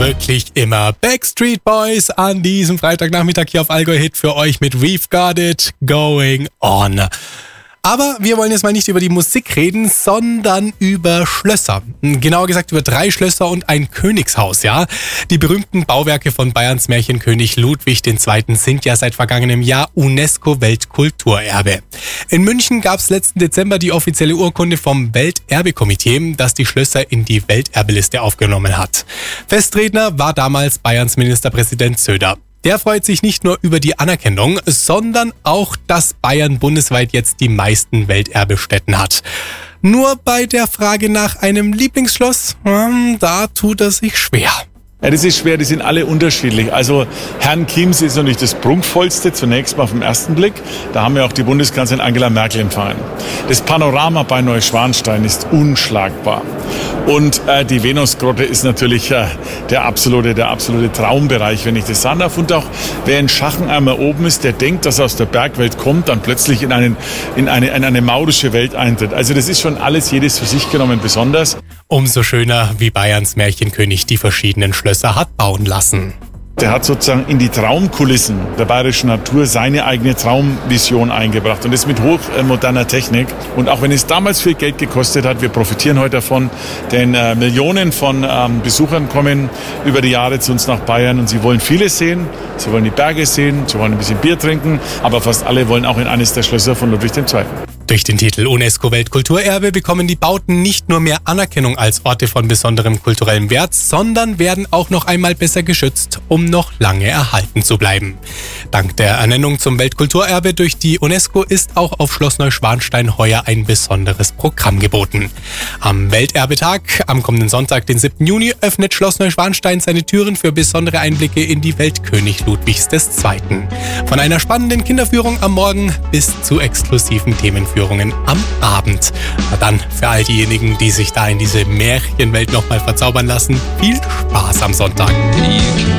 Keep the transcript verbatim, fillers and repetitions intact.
Wirklich immer Backstreet Boys an diesem Freitagnachmittag hier auf Allgäu Hit für euch mit We've Got It Going On. Aber wir wollen jetzt mal nicht über die Musik reden, sondern über Schlösser. Genauer gesagt über drei Schlösser und ein Königshaus, ja. Die berühmten Bauwerke von Bayerns Märchenkönig Ludwig der Zweite sind ja seit vergangenem Jahr UNESCO-Weltkulturerbe. In München gab es letzten Dezember die offizielle Urkunde vom Welterbekomitee, das die Schlösser in die Welterbeliste aufgenommen hat. Festredner war damals Bayerns Ministerpräsident Söder. Der freut sich nicht nur über die Anerkennung, sondern auch, dass Bayern bundesweit jetzt die meisten Welterbestätten hat. Nur bei der Frage nach einem Lieblingsschloss, da tut er sich schwer. Ja, das ist schwer, die sind alle unterschiedlich. Also Herrn Chiemsee ist natürlich das prunkvollste, zunächst mal auf den ersten Blick. Da haben wir auch die Bundeskanzlerin Angela Merkel empfangen. Das Panorama bei Neuschwanstein ist unschlagbar. Und äh, die Venusgrotte ist natürlich äh, der absolute, der absolute Traumbereich, wenn ich das sagen darf. Und auch wer in Schachen einmal oben ist, der denkt, dass er aus der Bergwelt kommt, dann plötzlich in, einen, in, eine, in eine maurische Welt eintritt. Also das ist schon alles, jedes für sich genommen besonders. Umso schöner, wie Bayerns Märchenkönig die verschiedenen Schlösser hat bauen lassen. Der hat sozusagen in die Traumkulissen der bayerischen Natur seine eigene Traumvision eingebracht und das mit hochmoderner Technik. Und auch wenn es damals viel Geld gekostet hat, wir profitieren heute davon, denn äh, Millionen von ähm, Besuchern kommen über die Jahre zu uns nach Bayern und sie wollen vieles sehen. Sie wollen die Berge sehen, sie wollen ein bisschen Bier trinken, aber fast alle wollen auch in eines der Schlösser von Ludwig der Zweite. Durch den Titel UNESCO-Weltkulturerbe bekommen die Bauten nicht nur mehr Anerkennung als Orte von besonderem kulturellem Wert, sondern werden auch noch einmal besser geschützt, um noch lange erhalten zu bleiben. Dank der Ernennung zum Weltkulturerbe durch die UNESCO ist auch auf Schloss Neuschwanstein heuer ein besonderes Programm geboten. Am Welterbetag, am kommenden Sonntag, den siebten Juni, öffnet Schloss Neuschwanstein seine Türen für besondere Einblicke in die Welt König Ludwigs der Zweite. Von einer spannenden Kinderführung am Morgen bis zu exklusiven Themenführungen am Abend. Na dann, für all diejenigen, die sich da in diese Märchenwelt nochmal verzaubern lassen, viel Spaß am Sonntag.